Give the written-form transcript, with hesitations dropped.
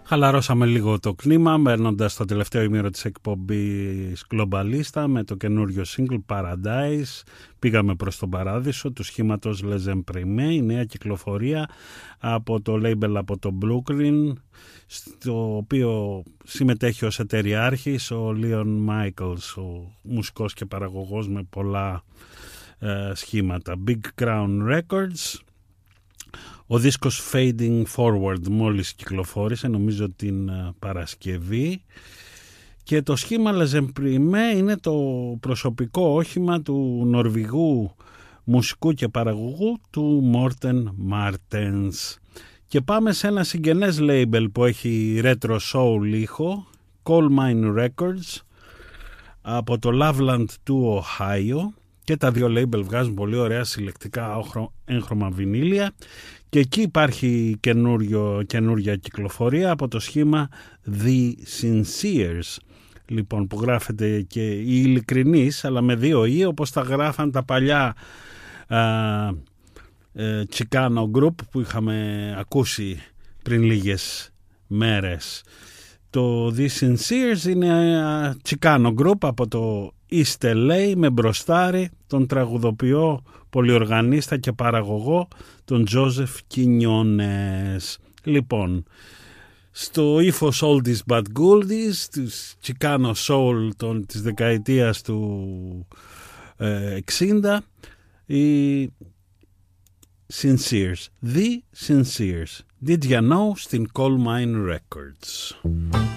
Χαλαρώσαμε λίγο το κλίμα μπαίνοντας στο τελευταίο ημίρο της εκπομπής Globalista με το καινούριο single Paradise. Πήγαμε προς τον παράδεισο του σχήματος Les Imprimés, η νέα κυκλοφορία από το label από το Brooklyn, στο οποίο συμμετέχει ως εταιριάρχης ο Leon Michaels, ο μουσικός και παραγωγός με πολλά σχήματα. Big Crown Records. Ο δίσκος Fading Forward μόλις κυκλοφόρησε, νομίζω την Παρασκευή, και το σχήμα Les Imprimés είναι το προσωπικό όχημα του Νορβηγού μουσικού και παραγωγού του Morten Martens. Και πάμε σε ένα συγγενές label που έχει retro soul ήχο, Coal Mine Records, από το Loveland του Ohio, και τα δύο label βγάζουν πολύ ωραία συλλεκτικά έγχρωμα βινίλια. Και εκεί υπάρχει καινούρια κυκλοφορία από το σχήμα The Sinceres, λοιπόν, που γράφεται και η ειλικρινής, αλλά με δύο «η», όπως τα γράφαν τα παλιά Chicano Group που είχαμε ακούσει πριν λίγες μέρες. Το The Sinceres είναι Chicano Group από το East LA με μπροστάρι τον τραγουδοποιό, πολυοργανίστα και παραγωγό τον Joseph Quinones. Λοιπόν, στο ύφος oldies but goodies της Chicano Soul της δεκαετίας του 60, οι Sinceres, The Sinceres. Did ya know, στην Coal Mine Records.